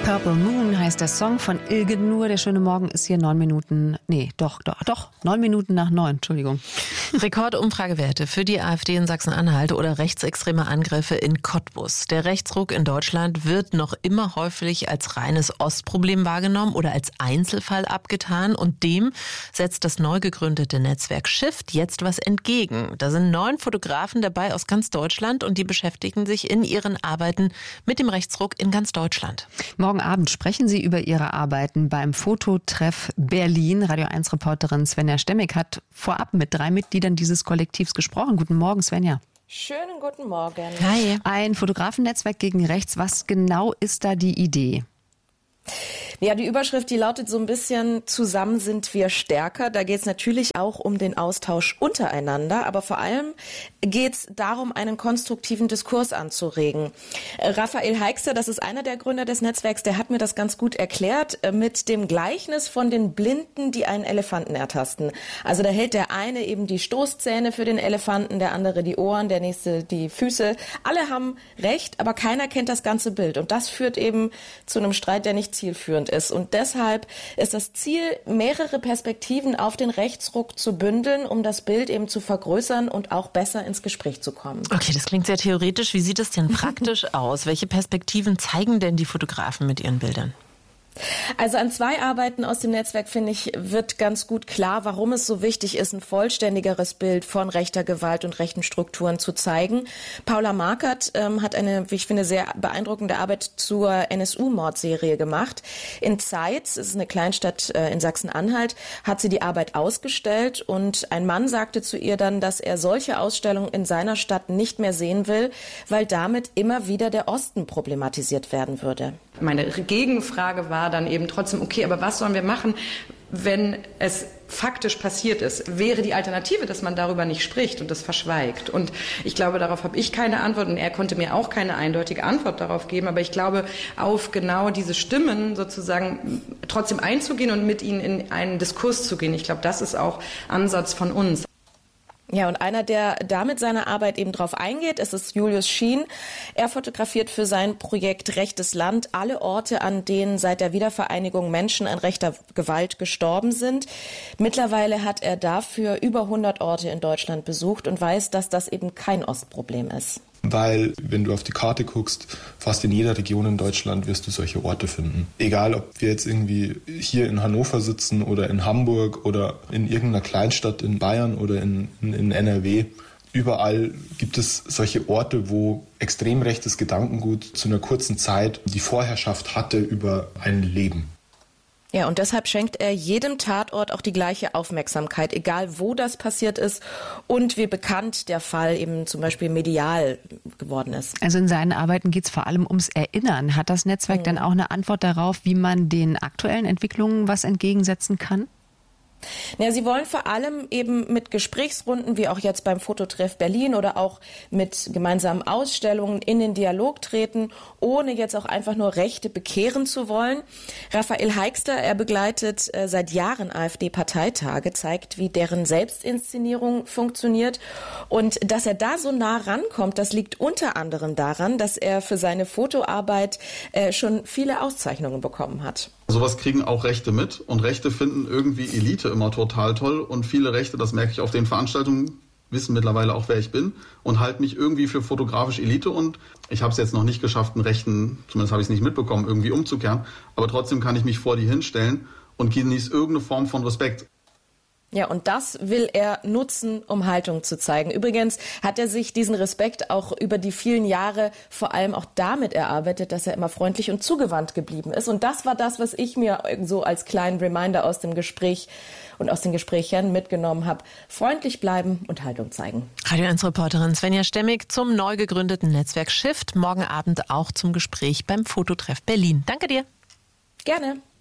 Purple Moon heißt der Song von Ilge Nur. Der schöne Morgen ist hier 9 Minuten nach 9, Entschuldigung. Rekordumfragewerte für die AfD in Sachsen-Anhalt oder rechtsextreme Angriffe in Cottbus. Der Rechtsruck in Deutschland wird noch immer häufig als reines Ostproblem wahrgenommen oder als Einzelfall abgetan. Und dem setzt das neu gegründete Netzwerk Shift jetzt was entgegen. Da sind 9 Fotografen dabei aus ganz Deutschland und die beschäftigen sich in ihren Arbeiten mit dem Rechtsruck in ganz Deutschland. Morgen Abend sprechen Sie über Ihre Arbeiten beim Fototreff Berlin. Radio 1-Reporterin Svenja Stemmig hat vorab mit 3 Mitgliedern dieses Kollektivs gesprochen. Guten Morgen, Svenja. Schönen guten Morgen. Hi. Ein Fotografennetzwerk gegen rechts. Was genau ist da die Idee? Ja, die Überschrift, die lautet so ein bisschen: Zusammen sind wir stärker. Da geht es natürlich auch um den Austausch untereinander, aber vor allem geht es darum, einen konstruktiven Diskurs anzuregen. Raphael Heixter, das ist einer der Gründer des Netzwerks, der hat mir das ganz gut erklärt mit dem Gleichnis von den Blinden, die einen Elefanten ertasten. Also da hält der eine eben die Stoßzähne für den Elefanten, der andere die Ohren, der nächste die Füße. Alle haben recht, aber keiner kennt das ganze Bild. Und das führt eben zu einem Streit, der nicht zielführend ist. Und deshalb ist das Ziel, mehrere Perspektiven auf den Rechtsruck zu bündeln, um das Bild eben zu vergrößern und auch besser ins Gespräch zu kommen. Okay, das klingt sehr theoretisch. Wie sieht es denn praktisch aus? Welche Perspektiven zeigen denn die Fotografen mit ihren Bildern? Also an 2 Arbeiten aus dem Netzwerk, finde ich, wird ganz gut klar, warum es so wichtig ist, ein vollständigeres Bild von rechter Gewalt und rechten Strukturen zu zeigen. Paula Markert hat eine, wie ich finde, sehr beeindruckende Arbeit zur NSU-Mordserie gemacht. In Zeitz, das ist eine Kleinstadt in Sachsen-Anhalt, hat sie die Arbeit ausgestellt und ein Mann sagte zu ihr dann, dass er solche Ausstellungen in seiner Stadt nicht mehr sehen will, weil damit immer wieder der Osten problematisiert werden würde. Meine Gegenfrage war dann eben trotzdem, okay, aber was sollen wir machen, wenn es faktisch passiert ist? Wäre die Alternative, dass man darüber nicht spricht und das verschweigt? Und ich glaube, darauf habe ich keine Antwort und er konnte mir auch keine eindeutige Antwort darauf geben. Aber ich glaube, auf genau diese Stimmen sozusagen trotzdem einzugehen und mit ihnen in einen Diskurs zu gehen, ich glaube, das ist auch Ansatz von uns. Ja, und einer, der da mit seiner Arbeit eben drauf eingeht, ist Julius Schien. Er fotografiert für sein Projekt Rechtes Land alle Orte, an denen seit der Wiedervereinigung Menschen an rechter Gewalt gestorben sind. Mittlerweile hat er dafür über 100 Orte in Deutschland besucht und weiß, dass das eben kein Ostproblem ist. Weil, wenn du auf die Karte guckst, fast in jeder Region in Deutschland wirst du solche Orte finden. Egal, ob wir jetzt irgendwie hier in Hannover sitzen oder in Hamburg oder in irgendeiner Kleinstadt in Bayern oder in NRW. Überall gibt es solche Orte, wo extrem rechtes Gedankengut zu einer kurzen Zeit die Vorherrschaft hatte über ein Leben. Ja, und deshalb schenkt er jedem Tatort auch die gleiche Aufmerksamkeit, egal wo das passiert ist und wie bekannt der Fall eben zum Beispiel medial geworden ist. Also in seinen Arbeiten geht es vor allem ums Erinnern. Hat das Netzwerk denn auch eine Antwort darauf, wie man den aktuellen Entwicklungen was entgegensetzen kann? Ja, sie wollen vor allem eben mit Gesprächsrunden, wie auch jetzt beim Fototreff Berlin oder auch mit gemeinsamen Ausstellungen in den Dialog treten, ohne jetzt auch einfach nur Rechte bekehren zu wollen. Raphael Heixter, er begleitet seit Jahren AfD-Parteitage, zeigt, wie deren Selbstinszenierung funktioniert. Und dass er da so nah rankommt, das liegt unter anderem daran, dass er für seine Fotoarbeit schon viele Auszeichnungen bekommen hat. Sowas kriegen auch Rechte mit und Rechte finden irgendwie Elite immer total toll und viele Rechte, das merke ich auf den Veranstaltungen, wissen mittlerweile auch, wer ich bin und halten mich irgendwie für fotografisch Elite und ich habe es jetzt noch nicht geschafft, einen Rechten, zumindest habe ich es nicht mitbekommen, irgendwie umzukehren, aber trotzdem kann ich mich vor die hinstellen und genieße irgendeine Form von Respekt. Ja, und das will er nutzen, um Haltung zu zeigen. Übrigens hat er sich diesen Respekt auch über die vielen Jahre vor allem auch damit erarbeitet, dass er immer freundlich und zugewandt geblieben ist. Und das war das, was ich mir so als kleinen Reminder aus dem Gespräch und aus den Gesprächen mitgenommen habe. Freundlich bleiben und Haltung zeigen. Radio 1-Reporterin Svenja Stemmig zum neu gegründeten Netzwerk Shift. Morgen Abend auch zum Gespräch beim Fototreff Berlin. Danke dir. Gerne.